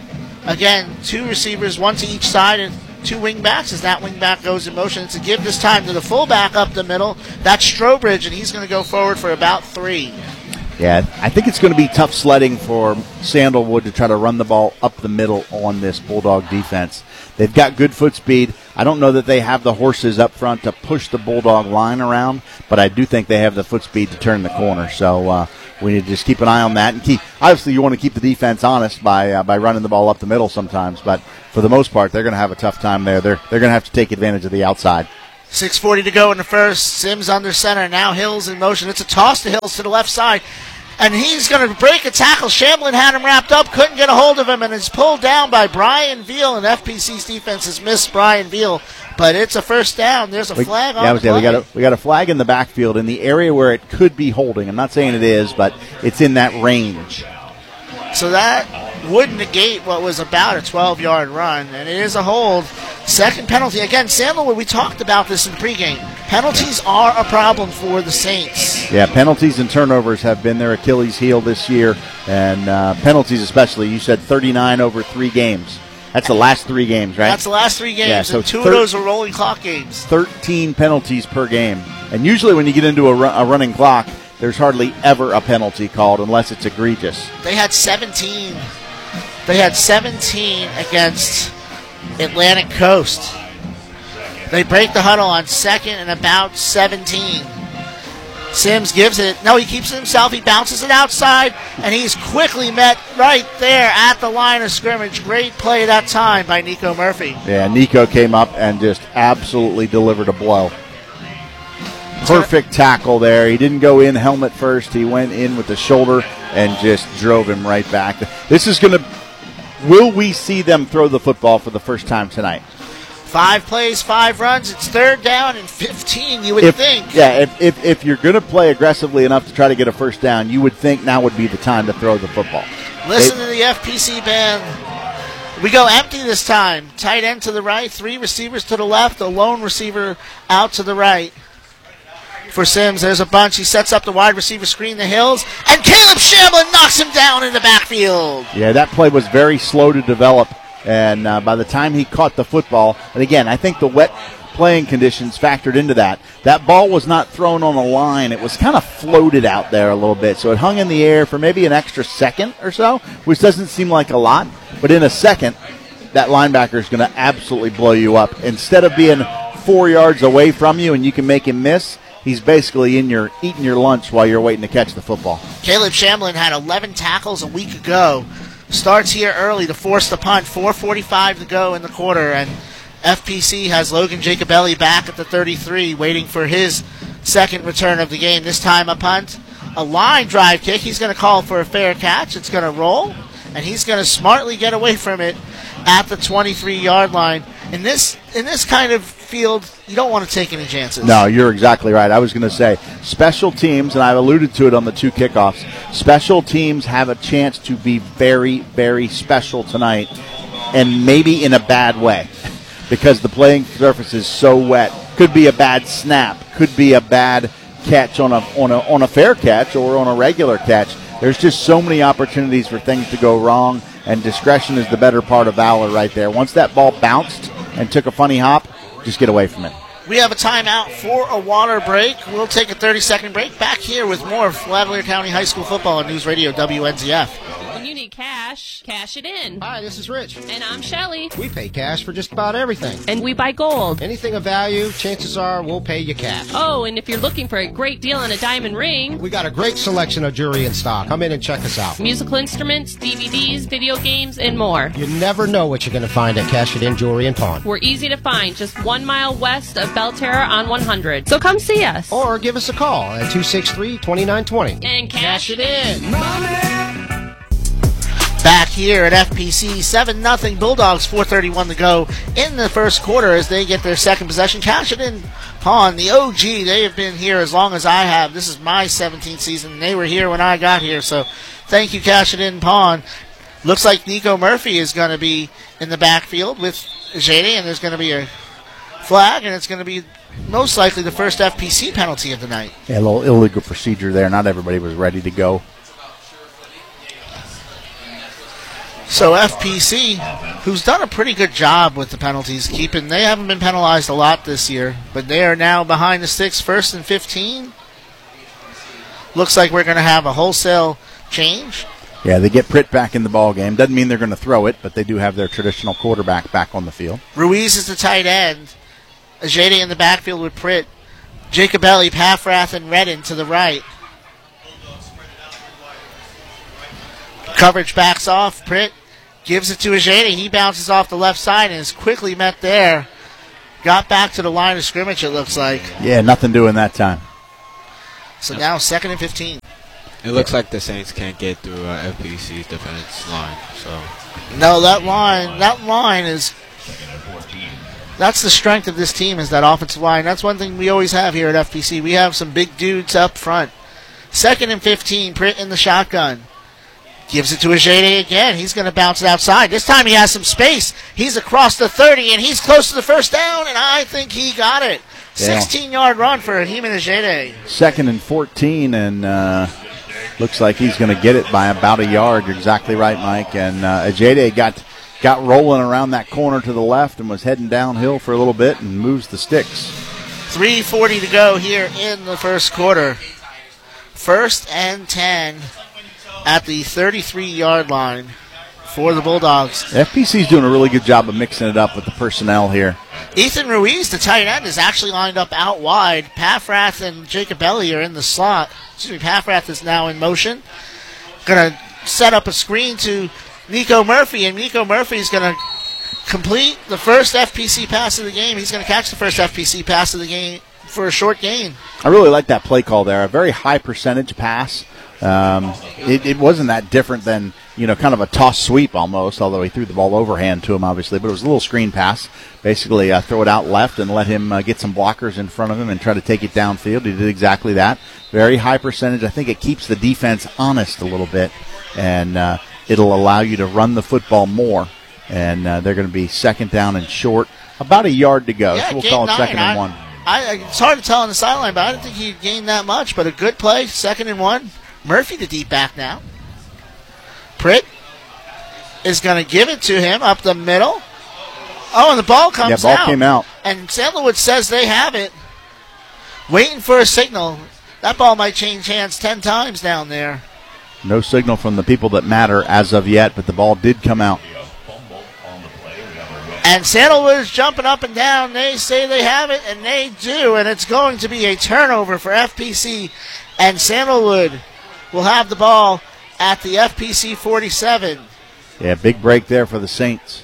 Again, 2 receivers, 1 to each side, and 2 wingbacks. As that wingback goes in motion, it's a give this time to the fullback up the middle. That's Strobridge, and he's going to go forward for about 3. Yeah, I think it's going to be tough sledding for Sandalwood to try to run the ball up the middle on this Bulldog defense. They've got good foot speed. I don't know that they have the horses up front to push the Bulldog line around, but I do think they have the foot speed to turn the corner. So we need to just keep an eye on that. And obviously, you want to keep the defense honest by running the ball up the middle sometimes. But for the most part, they're going to have a tough time there. They're going to have to take advantage of the outside. 6:40 to go in the first. Sims under center. Now Hills in motion. It's a toss to Hills to the left side. And he's going to break a tackle. Shamblin had him wrapped up, couldn't get a hold of him, and is pulled down by Brian Veal. And FPC's defense has missed Brian Veal, but it's a first down. There's a flag on the play. We got a flag in the backfield in the area where it could be holding. I'm not saying it is, but it's in that range. So that would negate what was about a 12-yard run, and it is a hold. Second penalty. Again, Sandalwood, we talked about this in pregame. Penalties are a problem for the Saints. Yeah, penalties and turnovers have been their Achilles heel this year, and penalties especially. You said 39 over 3 games. That's the last 3 games, right? That's the last 3 games, yeah, so and 2 of those are rolling clock games. 13 penalties per game. And usually when you get into a running clock, there's hardly ever a penalty called unless it's egregious. They had 17. They had 17 against Atlantic Coast. They break the huddle on second and about 17. Sims gives it. No, he keeps it himself. He bounces it outside, and he's quickly met right there at the line of scrimmage. Great play that time by Nico Murphy. Yeah, Nico came up and just absolutely delivered a blow. Perfect tackle there. He didn't go in helmet first. He went in with the shoulder and just drove him right back. This is going to... Will we see them throw the football for the first time tonight? 5 plays, 5 runs. It's 3rd down and 15, you would think. Yeah, if you're going to play aggressively enough to try to get a first down, you would think now would be the time to throw the football. Listen to the FPC band. We go empty this time. Tight end to the right, 3 receivers to the left, a lone receiver out to the right. For Sims, there's a bunch. He sets up the wide receiver screen, the Hills, and Caleb Shamblin knocks him down in the backfield. Yeah, that play was very slow to develop, and by the time he caught the football, and again, I think the wet playing conditions factored into that. That ball was not thrown on a line. It was kind of floated out there a little bit, so it hung in the air for maybe an extra second or so, which doesn't seem like a lot, but in a second, that linebacker is going to absolutely blow you up. Instead of being 4 yards away from you and you can make him miss, he's basically eating your lunch while you're waiting to catch the football. Caleb Shamblin had 11 tackles a week ago. Starts here early to force the punt. 4:45 to go in the quarter, and FPC has Logan Jacobelli back at the 33, waiting for his second return of the game. This time a punt, a line drive kick. He's going to call for a fair catch. It's going to roll, and he's going to smartly get away from it at the 23-yard line. In this kind of field, you don't want to take any chances. No, you're exactly right. I was going to say special teams, and I've alluded to it on the 2 kickoffs, special teams have a chance to be very, very special tonight, and maybe in a bad way because the playing surface is so wet. Could be a bad snap, could be a bad catch on a fair catch or on a regular catch. There's just so many opportunities for things to go wrong, and discretion is the better part of valor right there. Once that ball bounced and took a funny hop, just get away from it. We have a timeout for a water break. We'll take a 30-second break. Back here with more of Lavalier County High School football on News Radio WNZF. When you need cash, cash it in. Hi, this is Rich. And I'm Shelly. We pay cash for just about everything. And we buy gold. Anything of value, chances are we'll pay you cash. Oh, and if you're looking for a great deal on a diamond ring, we got a great selection of jewelry in stock. Come in and check us out. Musical instruments, DVDs, video games, and more. You never know what you're going to find at Cash It In Jewelry and Pawn. We're easy to find, just 1 mile west of Belterra on 100. So come see us. Or give us a call at 263-2920. And cash it in. Back here at FPC, 7-0 Bulldogs, 4:31 to go in the first quarter as they get their second possession. Cash it in Pawn, the OG. They have been here as long as I have. This is my 17th season. They were here when I got here, so thank you, Cash it in Pawn. Looks like Nico Murphy is going to be in the backfield with Jade, and there's going to be a flag, and it's going to be most likely the first FPC penalty of the night. Yeah, a little illegal procedure there. Not everybody was ready to go. So FPC, who's done a pretty good job with the penalties, they haven't been penalized a lot this year, but they are now behind the sticks, 1st and 15. Looks like we're going to have a wholesale change. Yeah, they get Pritt back in the ball game. Doesn't mean they're going to throw it, but they do have their traditional quarterback back on the field. Ruiz is the tight end. Ajede in the backfield with Pritt. Jacobelli, Paffrath, and Redden to the right. Coverage backs off. Pritt gives it to Ajede. He bounces off the left side and is quickly met there. Got back to the line of scrimmage, it looks like. Yeah, nothing doing that time. So now 2nd and 15. It looks like the Saints can't get through FPC's defense line. So no, that line is. That's the strength of this team, is that offensive line. That's one thing we always have here at FPC. We have some big dudes up front. 2nd and 15, Pritt in the shotgun. Gives it to Ajede again. He's going to bounce it outside. This time he has some space. He's across the 30, and he's close to the first down, and I think he got it. 16-yard run for Heeman Ajede. 2nd and 14, and looks like he's going to get it by about a yard. You're exactly right, Mike. And Ajede got rolling around that corner to the left and was heading downhill for a little bit and moves the sticks. 3:40 to go here in the first quarter. 1st and 10 at the 33-yard line for the Bulldogs. FPC's doing a really good job of mixing it up with the personnel here. Ethan Ruiz, the tight end, is actually lined up out wide. Paffrath and Jacobelli are in the slot. Paffrath is now in motion. Going to set up a screen to Nico Murphy, and Nico Murphy is going to complete the first FPC pass of the game. He's going to catch the first FPC pass of the game for a short gain. I really like that play call there. A very high percentage pass. It wasn't that different than, kind of a toss sweep almost, although he threw the ball overhand to him, obviously. But it was a little screen pass. Basically, throw it out left and let him get some blockers in front of him and try to take it downfield. He did exactly that. Very high percentage. I think it keeps the defense honest a little bit, and it'll allow you to run the football more. And they're going to be 2nd down and short. About a yard to go, so we'll call it 2nd and 1. It's hard to tell on the sideline, but I didn't think he gained that much. But a good play, 2nd and 1. Murphy, the deep back now. Pritt is going to give it to him up the middle. Oh, and the ball comes out. Yeah, ball came out. And Sandalwood says they have it. Waiting for a signal. That ball might change hands 10 times down there. No signal from the people that matter as of yet, but the ball did come out. And Sandalwood is jumping up and down. They say they have it, and they do. And it's going to be a turnover for FPC. And Sandalwood will have the ball at the FPC 47. Yeah, big break there for the Saints.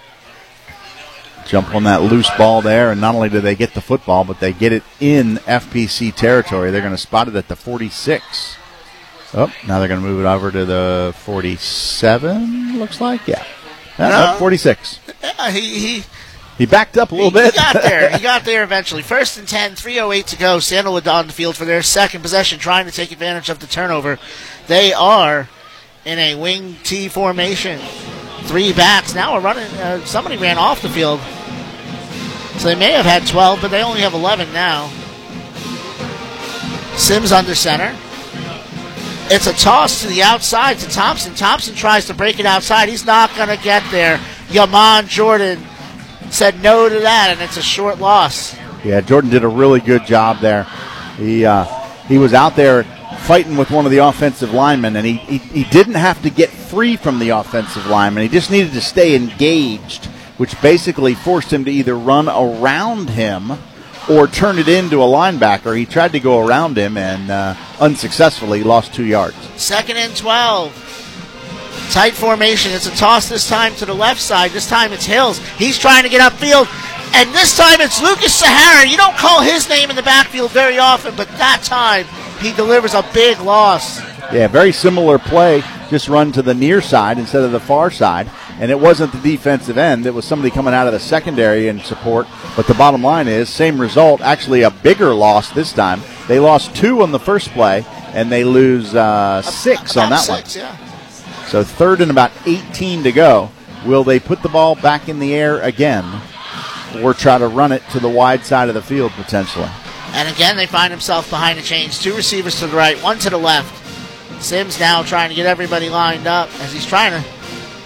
Jump on that loose ball there, and not only do they get the football, but they get it in FPC territory. They're going to spot it at the 46. Oh, now they're going to move it over to the 47, looks like. Yeah. No, 46. He backed up a little bit. He got there. He got there eventually. 1st and 10, 3:08 to go. Sandalwood on the field for their second possession, trying to take advantage of the turnover. They are in a wing T formation. 3 backs. Now we're running. Somebody ran off the field. So they may have had 12, but they only have 11 now. Sims under center. It's a toss to the outside to Thompson. Thompson tries to break it outside. He's not going to get there. Yaman Jordan said no to that, and it's a short loss. Yeah, Jordan did a really good job there. He was out there fighting with one of the offensive linemen, and he didn't have to get free from the offensive lineman. He just needed to stay engaged, which basically forced him to either run around him or turn it into a linebacker. He tried to go around him and unsuccessfully lost 2 yards. 2nd and 12. Tight formation. It's a toss this time to the left side. This time it's Hills. He's trying to get upfield. And this time it's Lucas Sahara. You don't call his name in the backfield very often, but that time he delivers a big loss. Yeah, very similar play, just run to the near side instead of the far side. And it wasn't the defensive end. It was somebody coming out of the secondary in support. But the bottom line is, same result, actually a bigger loss this time. They lost 2 on the first play, and they lose 6 on that one. Yeah. So 3rd and about 18 to go. Will they put the ball back in the air again or try to run it to the wide side of the field potentially? And again, they find themselves behind the chains. 2 receivers to the right, 1 to the left. Sims now trying to get everybody lined up as he's trying to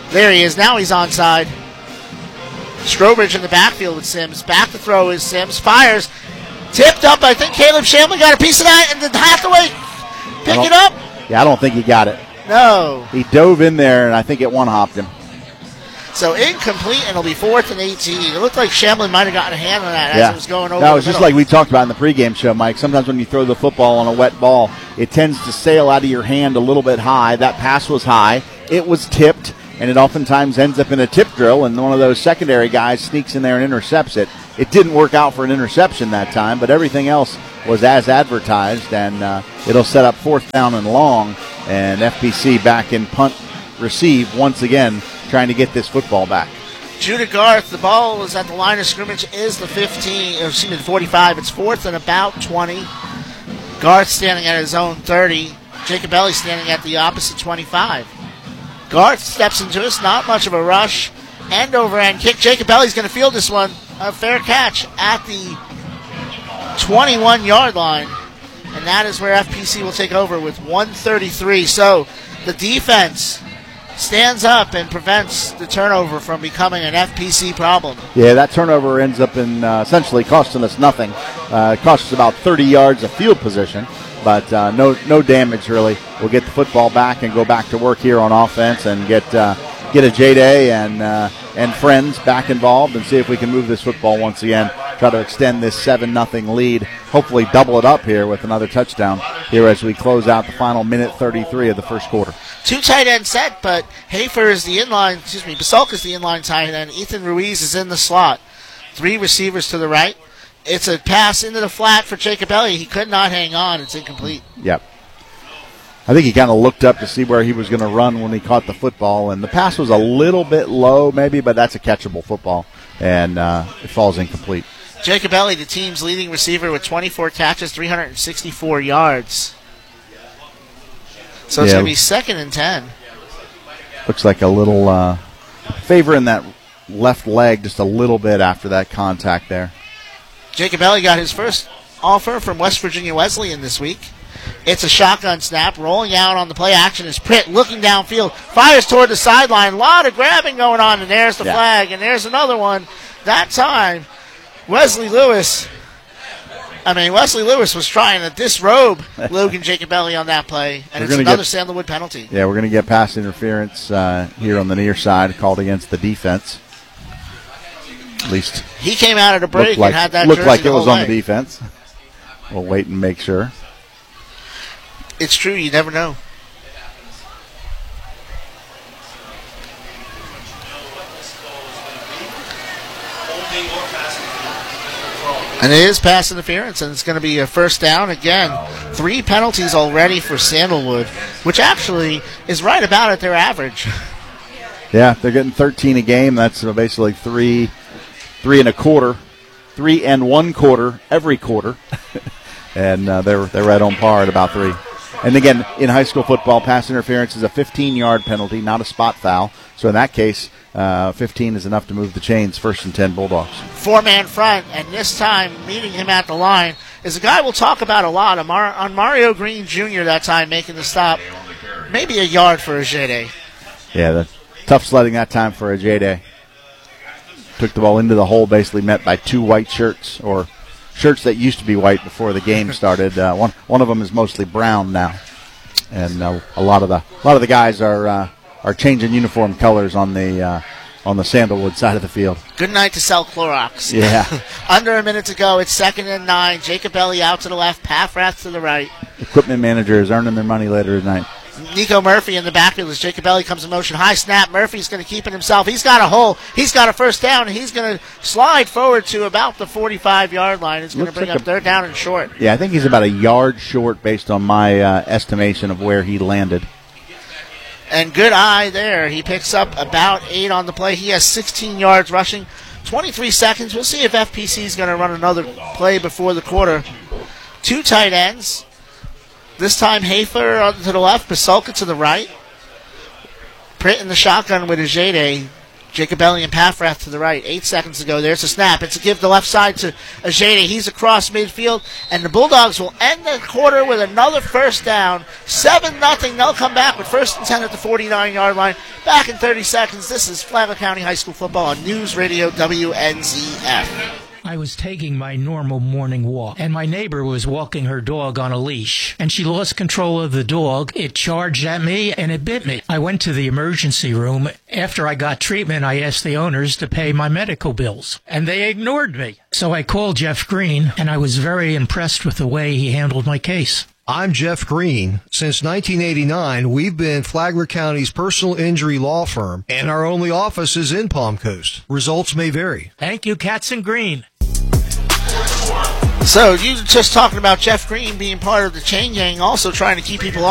There he is. Now he's onside. Strobridge in the backfield with Sims. Back to throw is Sims. Fires. Tipped up. I think Caleb Shamlin got a piece of that, and then Hathaway pick it up. Yeah, I don't think he got it. No. He dove in there, and I think it one-hopped him. So incomplete, and it'll be 4th and 18. It looked like Shamlin might have gotten a hand on that as it was going over. That was just like we talked about in the pregame show, Mike. Sometimes when you throw the football on a wet ball, it tends to sail out of your hand a little bit high. That pass was high. It was tipped, and it oftentimes ends up in a tip drill, and one of those secondary guys sneaks in there and intercepts it. It didn't work out for an interception that time, but everything else was as advertised, and it'll set up 4th down and long, and FPC back in punt receive once again, trying to get this football back. Judah Garth, the ball is at the line of scrimmage, is the 45. It's 4th and about 20. Garth standing at his own 30. Jacobelli standing at the opposite 25. Garth steps into this, not much of a rush. End over end kick. Jacobelli's going to field this one. A fair catch at the 21-yard line. And that is where FPC will take over with 1:33. So the defense stands up and prevents the turnover from becoming an FPC problem. Yeah, that turnover ends up in essentially costing us nothing. It costs us about 30 yards of field position, but no damage really. We'll get the football back and go back to work here on offense and get a J-Day and friends back involved and see if we can move this football once again, try to extend this 7-0 lead, hopefully double it up here with another touchdown here as we close out the final minute 33 of the first quarter. 2 tight end set, but Basalk is the inline tight end. Ethan Ruiz is in the slot. 3 receivers to the right. It's a pass into the flat for Jacobelli. He could not hang on. It's incomplete. Yep. I think he kind of looked up to see where he was going to run when he caught the football, and the pass was a little bit low maybe, but that's a catchable football, and it falls incomplete. Jacobelli, the team's leading receiver with 24 catches, 364 yards. So it's going to be 2nd and 10. Looks like a little favor in that left leg just a little bit after that contact there. Jacobelli got his first offer from West Virginia Wesleyan this week. It's a shotgun snap. Rolling out on the play action is Pritt looking downfield. Fires toward the sideline. A lot of grabbing going on, and there's the flag, and there's another one. That time, Wesley Lewis was trying to disrobe Logan Jacobelli on that play, and it's another Sandalwood penalty. Yeah, we're going to get pass interference here on the near side called against the defense. At least he came out at a break and had that looked jersey like it the was whole on way. the defense. We'll wait and make sure. It's true. You never know. And it is pass interference, and it's going to be a first down again. 3 penalties already for Sandalwood, which actually is right about at their average. Yeah, they're getting 13 a game. That's basically 3 and a quarter, 3 and 1 quarter every quarter. And they're right on par at about 3. And again, in high school football, pass interference is a 15-yard penalty, not a spot foul. So in that case, 15 is enough to move the chains. 1st and 10 Bulldogs. 4-man front, and this time meeting him at the line is a guy we'll talk about a lot. On Mario Green Jr. that time making the stop. Maybe a yard for a J-Day. Yeah, tough sledding that time for a J-Day. Took the ball into the hole, basically met by 2 white shirts, or shirts that used to be white before the game started. One of them is mostly brown now, and a lot of the guys are changing uniform colors on the Sandalwood side of the field. Good night to sell Clorox. Yeah. Under a minute to go. It's 2nd and 9. Jacobelli out to the left. Paffrath to the right. Equipment manager is earning their money later tonight. Nico Murphy in the backfield as Jacobelli comes in motion. High snap. Murphy's going to keep it himself. He's got a hole. He's got a first down, and he's going to slide forward to about the 45-yard line. It's going to bring up 3rd down and short. Yeah, I think he's about a yard short based on my estimation of where he landed. And good eye there. He picks up about 8 on the play. He has 16 yards rushing. 23 seconds. We'll see if FPC is going to run another play before the quarter. 2 tight ends. This time Hafer to the left, Basalka to the right. Pritt in the shotgun with his J-Day. Jacobelli and Paffrath to the right. 8 seconds to go. There's a snap. It's a give to the left side to Ajay. He's across midfield, and the Bulldogs will end the quarter with another first down. 7-0. They'll come back with 1st and 10 at the 49-yard line. Back in 30 seconds. This is Flagler County High School football on News Radio WNZF. I was taking my normal morning walk, and my neighbor was walking her dog on a leash, and she lost control of the dog. It charged at me, and it bit me. I went to the emergency room. After I got treatment, I asked the owners to pay my medical bills, and they ignored me. So I called Jeff Green, and I was very impressed with the way he handled my case. I'm Jeff Green. Since 1989, we've been Flagler County's personal injury law firm, and our only office is in Palm Coast. Results may vary. Thank you, Katz and Green. So you just talking about Jeff Green being part of the chain gang, also trying to keep people